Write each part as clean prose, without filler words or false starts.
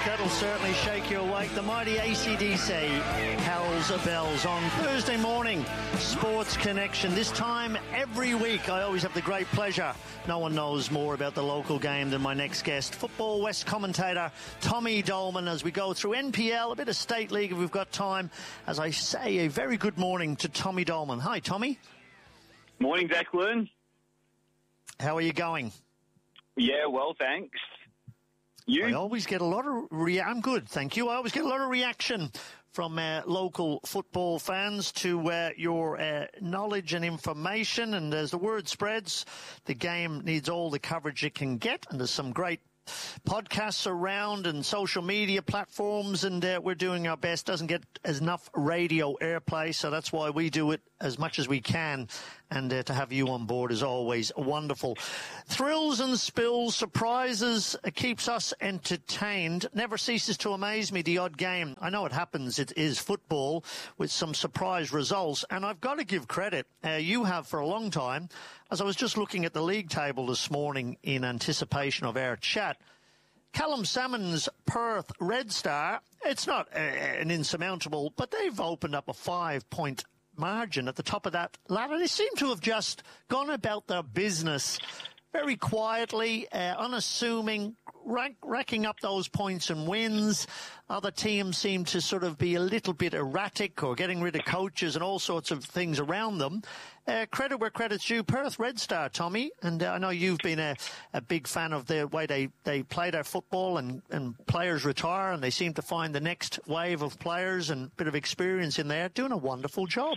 That'll certainly shake you awake. The mighty AC/DC Hells Bells on Thursday morning. Sports Connection. This time every week I always have the great pleasure. No one knows more about the local game than my next guest. Football West commentator Tommy Dolman as we go through NPL, a bit of State League if we've got time. As I say, a very good morning to Tommy Dolman. Hi, Tommy. Morning, Declan. How are you going? Yeah, well, thanks. You? I always get a lot of I'm good, thank you. I always get a lot of reaction from local football fans to your knowledge and information. And as the word spreads, the game needs all the coverage it can get. And there's some great podcasts around and social media platforms, and we're doing our best. Doesn't get enough radio airplay, so that's why we do it as much as we can. And to have you on board is always wonderful. Thrills and spills, surprises, keeps us entertained. Never ceases to amaze me, the odd game. I know it happens. It is football with some surprise results. And I've got to give credit. You have for a long time. As I was just looking at the league table this morning in anticipation of our chat, Callum Salmon's Perth Red Star, it's not an insurmountable, but they've opened up a 5-point margin at the top of that ladder. They seem to have just gone about their business very quietly, unassuming, racking up those points and wins. Other teams seem to sort of be a little bit erratic or getting rid of coaches and all sorts of things around them. Credit where credit's due. Perth Red Star, Tommy, and I know you've been a big fan of the way they play their football, and players retire and they seem to find the next wave of players and a bit of experience in there, doing a wonderful job.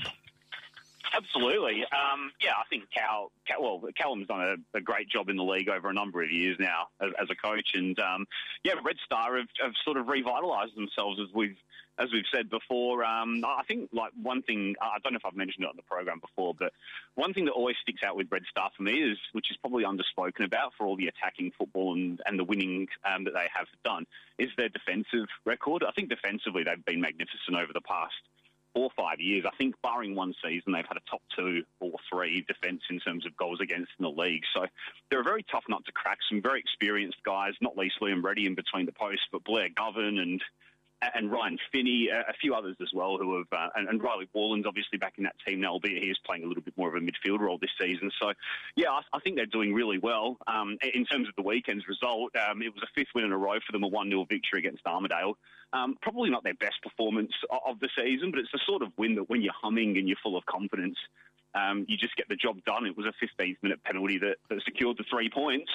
Absolutely. I think Callum's done a great job in the league over a number of years now as a coach. And, Red Star have sort of revitalised themselves as we've said before. I think one thing, I don't know if I've mentioned it on the program before, but one thing that always sticks out with Red Star for me which is probably underspoken about for all the attacking football and the winning that they have done, is their defensive record. I think defensively they've been magnificent over the past 4 or 5 years. I think barring one season, they've had a top 2 or 3 defence in terms of goals against in the league. So they're a very tough nut to crack. Some very experienced guys, not least Liam Reddy in between the posts, but Blair Govan and Ryan Finney, a few others as well who have, and Riley Warland's obviously back in that team now, albeit he is playing a little bit more of a midfield role this season. So, I think they're doing really well. In terms of the weekend's result, it was a 5th win in a row for them, a 1-0 victory against Armidale. Probably not their best performance of the season, but it's the sort of win that when you're humming and you're full of confidence, you just get the job done. It was a 15th-minute penalty that secured the 3 points.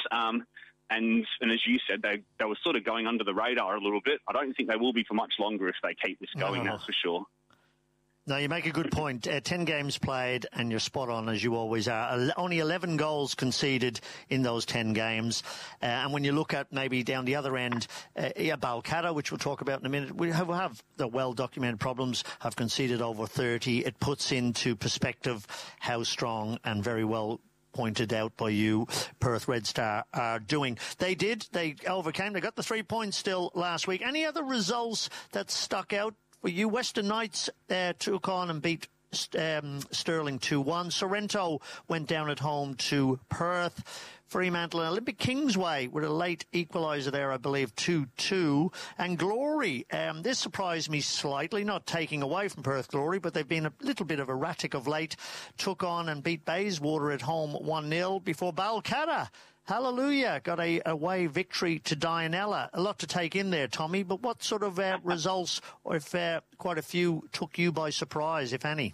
And as you said, they were sort of going under the radar a little bit. I don't think they will be for much longer if they keep this going, that's for sure. No, you make a good point. 10 games played, and you're spot on, as you always are. Only 11 goals conceded in those 10 games. And when you look at maybe down the other end, Balcatta, which we'll talk about in a minute, we have the well-documented problems, have conceded over 30. It puts into perspective how strong and very well pointed out by you, Perth Red Star are doing. They overcame, they got the 3 points still last week. Any other results that stuck out for you? Western Knights took on and beat Stirling 2-1. Sorrento went down at home to Perth. Fremantle and Olympic Kingsway with a late equaliser there, I believe, 2-2. And Glory, this surprised me slightly, not taking away from Perth Glory, but they've been a little bit of erratic of late. Took on and beat Bayswater at home 1-0 before Balcatta, hallelujah, got a away victory to Dianella. A lot to take in there, Tommy, but what sort of results, or if quite a few, took you by surprise, if any?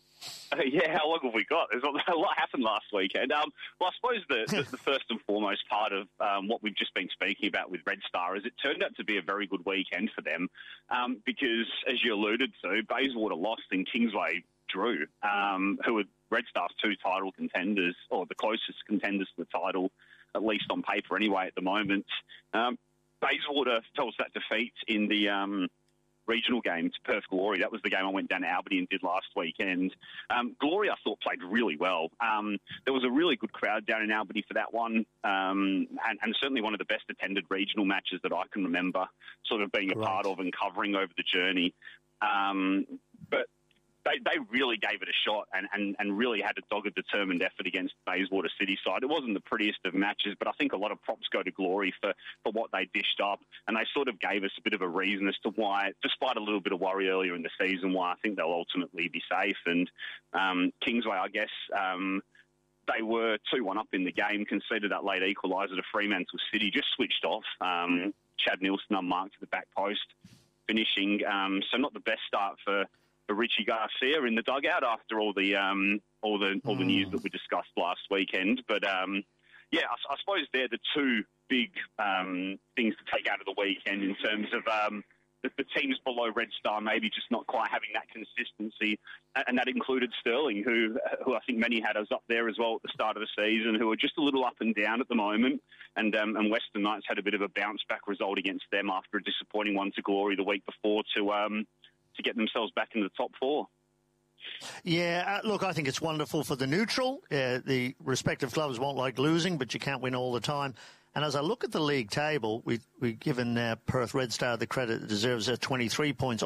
How long have we got? There's a lot happened last weekend. I suppose the first and foremost part of what we've just been speaking about with Red Star is it turned out to be a very good weekend for them because, as you alluded to, Bayswater lost and Kingsway drew, who are Red Star's 2 title contenders, or the closest contenders to the title, at least on paper anyway at the moment. Bayswater fell to that defeat in the regional game to Perth Glory. That was the game I went down to Albany and did last weekend. Glory, I thought, played really well. There was a really good crowd down in Albany for that one, and certainly one of the best attended regional matches that I can remember sort of being a part of and covering over the journey. But they really gave it a shot and really had a dogged, determined effort against Bayswater City side. It wasn't the prettiest of matches, but I think a lot of props go to Glory for what they dished up, and they sort of gave us a bit of a reason as to why, despite a little bit of worry earlier in the season, why I think they'll ultimately be safe. And Kingsway, I guess, they were 2-1 up in the game, conceded that late equaliser to Fremantle City, just switched off. Chad Nielsen unmarked to the back post, finishing. So not the best start for Richie Garcia in the dugout after all the news that we discussed last weekend. But I suppose they're the two big things to take out of the weekend in terms of the teams below Red Star maybe just not quite having that consistency, and that included Stirling, who I think many had us up there as well at the start of the season, who are just a little up and down at the moment. And Western Knights had a bit of a bounce-back result against them after a disappointing one to Glory the week before to get themselves back into the top four. Yeah, look, I think it's wonderful for the neutral. The respective clubs won't like losing, but you can't win all the time. And as I look at the league table, we've given Perth Red Star the credit it deserves at 23 points.